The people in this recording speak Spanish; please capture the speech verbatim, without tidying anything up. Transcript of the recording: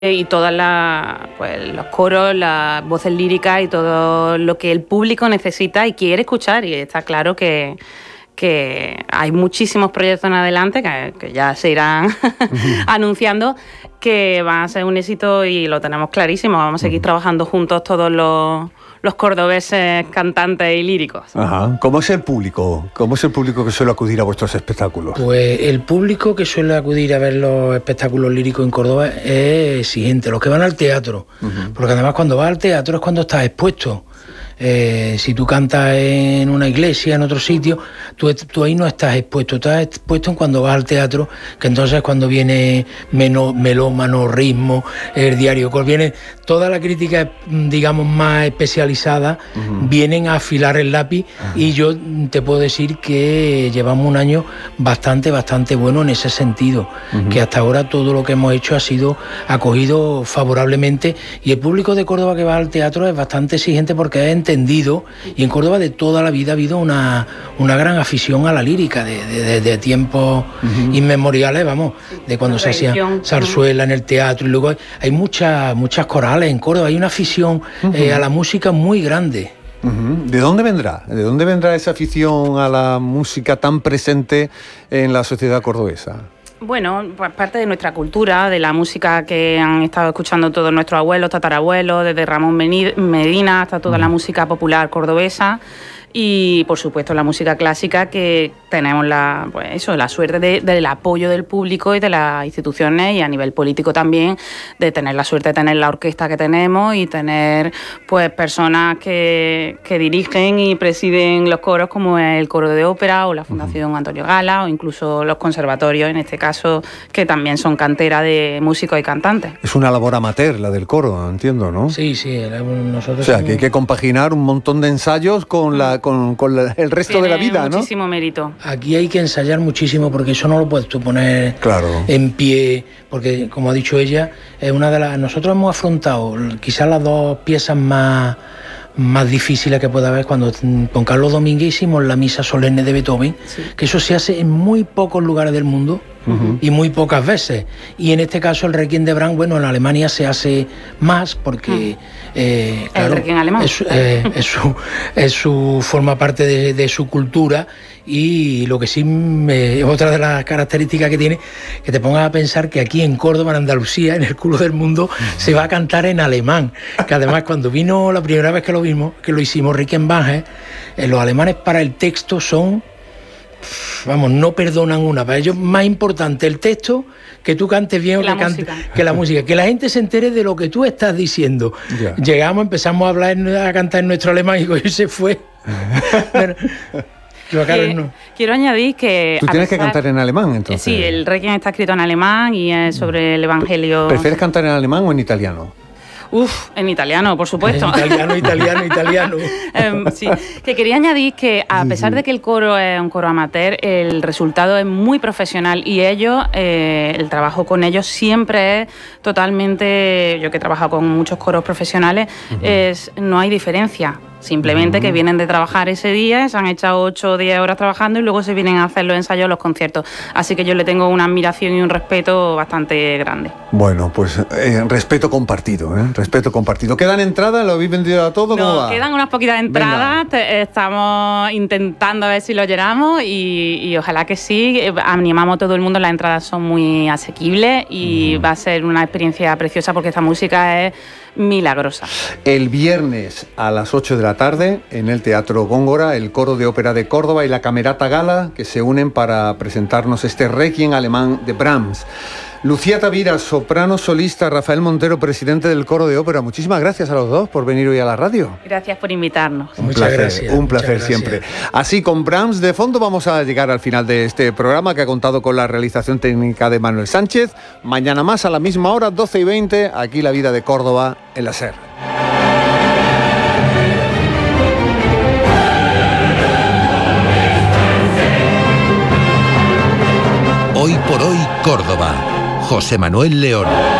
y todas las, pues, los coros, las voces líricas y todo lo que el público necesita y quiere escuchar. Y está claro que, que hay muchísimos proyectos en adelante que, que ya se irán uh-huh. anunciando, que van a ser un éxito y lo tenemos clarísimo. Vamos a seguir uh-huh. trabajando juntos todos los... los cordobeses cantantes y líricos. Ajá. ¿Cómo es el público? ¿Cómo es el público que suele acudir a vuestros espectáculos? Pues el público que suele acudir a ver los espectáculos líricos en Córdoba es exigente, los que van al teatro, uh-huh. porque además cuando vas al teatro es cuando estás expuesto. Eh, si tú cantas en una iglesia, en otro sitio, tú, tú ahí no estás expuesto, estás expuesto en cuando vas al teatro, que entonces es cuando viene meno, melómano, ritmo, el diario, cuando viene toda la crítica, digamos, más especializada, uh-huh. vienen a afilar el lápiz, uh-huh. y yo te puedo decir que llevamos un año bastante, bastante bueno en ese sentido, uh-huh. que hasta ahora todo lo que hemos hecho ha sido acogido favorablemente, y el público de Córdoba que va al teatro es bastante exigente porque es entendido, y en Córdoba de toda la vida ha habido una, una gran afición a la lírica, de, de, de tiempos uh-huh. inmemoriales, vamos, de cuando se hacía zarzuela en el teatro, y luego hay, hay muchas, muchas corales en Córdoba, hay una afición uh-huh. eh, a la música muy grande. Uh-huh. ¿De dónde vendrá? ¿De dónde vendrá esa afición a la música tan presente en la sociedad cordobesa? Bueno, pues parte de nuestra cultura, de la música que han estado escuchando todos nuestros abuelos, tatarabuelos, desde Ramón Medina hasta toda la música popular cordobesa. Y por supuesto la música clásica, que tenemos la, pues eso, la suerte de, del apoyo del público y de las instituciones, y a nivel político también, de tener la suerte de tener la orquesta que tenemos y tener pues personas que, que dirigen y presiden los coros, como el Coro de Ópera o la Fundación uh-huh. Antonio Gala, o incluso los conservatorios, en este caso, que también son cantera de músicos y cantantes. Es una labor amateur la del coro, entiendo, ¿no? Sí, sí, nosotros... O sea, somos... que hay que compaginar un montón de ensayos con la con, con la, el resto Tiene de la vida, ¿no? Muchísimo mérito. Aquí hay que ensayar muchísimo, porque eso no lo puedes tú poner claro. en pie, porque como ha dicho ella, es una de las... Nosotros hemos afrontado quizás las dos piezas más, más difíciles que pueda haber. Cuando con Carlos Domínguez hicimos la misa solemne de Beethoven, sí. que eso se hace en muy pocos lugares del mundo. Uh-huh. Y muy pocas veces. Y en este caso el Requiem de Brahms, bueno, en Alemania se hace más porque uh-huh. eh, claro, el Requiem alemán es, eh, es, su, es su forma parte de, de su cultura. Y lo que sí me, otra de las características que tiene, que te pongas a pensar que aquí en Córdoba, en Andalucía, en el culo del mundo, uh-huh. se va a cantar en alemán. Que además cuando vino la primera vez que lo vimos, que lo hicimos Requiem Bange, eh, los alemanes para el texto son, vamos, no perdonan una. Para ellos más importante el texto, que tú cantes bien o que, cante, que la música, que la gente se entere de lo que tú estás diciendo. Yeah. Llegamos, empezamos a hablar, a cantar en nuestro alemán, y y se fue. Pero, Yo, claro, no. Quiero añadir que... Tú tienes pesar, que cantar en alemán, entonces. Sí, el Requiem está escrito en alemán y es sobre el Evangelio. ¿Prefieres cantar en alemán o en italiano? Uf, en italiano, por supuesto. En italiano, italiano, italiano. um, sí, que quería añadir que a pesar de que el coro es un coro amateur, el resultado es muy profesional, y ellos, eh, el trabajo con ellos siempre es totalmente... Yo que he trabajado con muchos coros profesionales, uh-huh. es no hay diferencia. Simplemente uh-huh. que vienen de trabajar ese día, se han echado ocho o diez horas trabajando y luego se vienen a hacer los ensayos, los conciertos. Así que yo le tengo una admiración y un respeto bastante grande. Bueno, pues eh, respeto compartido, ¿eh? Respeto compartido. ¿Quedan entradas? ¿Lo habéis vendido a todo? No, quedan unas poquitas entradas. Te, estamos intentando a ver si lo llenamos y, y ojalá que sí. Animamos a todo el mundo, las entradas son muy asequibles y uh-huh. va a ser una experiencia preciosa porque esta música es milagrosa. El viernes a las ocho de la tarde en el Teatro Góngora, el Coro de Ópera de Córdoba y la Camerata Gala, que se unen para presentarnos este Requiem alemán de Brahms. Lucía Tavira, soprano solista, Rafael Montero, presidente del Coro de Ópera. Muchísimas gracias a los dos por venir hoy a la radio. Gracias por invitarnos. Un Muchas placer, gracias. un placer Muchas siempre. gracias. Así, con Brahms de fondo, vamos a llegar al final de este programa, que ha contado con la realización técnica de Manuel Sánchez. Mañana más a la misma hora, doce y veinte, aquí La Vida de Córdoba en la SER. Hoy por hoy, Córdoba. José Manuel León.